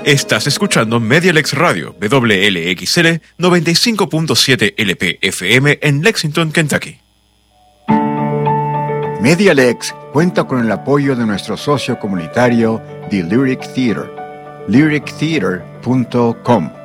Estás escuchando Medialex Radio, WLXL 95.7 LP-FM en Lexington, Kentucky. Medialex cuenta con el apoyo de nuestro socio comunitario, The Lyric Theater, lyrictheater.com.